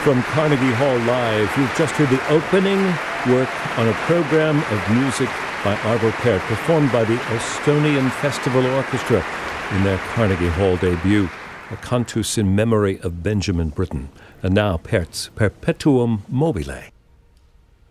From Carnegie Hall Live, you've just heard the opening work on a program of music by Arvo Pärt, performed by the Estonian Festival Orchestra in their Carnegie Hall debut, a cantus in memory of Benjamin Britten. And now Pärt's Perpetuum Mobile.